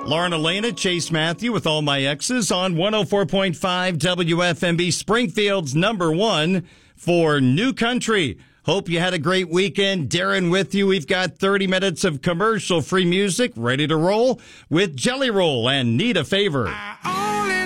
Lauren Elena, Chase Matthew with All My Exes on 104.5 WFMB, Springfield's number one for New Country. Hope you had a great weekend. Darren with you. We've got 30 minutes of commercial-free music ready to roll with Jelly Roll and Need a Favor.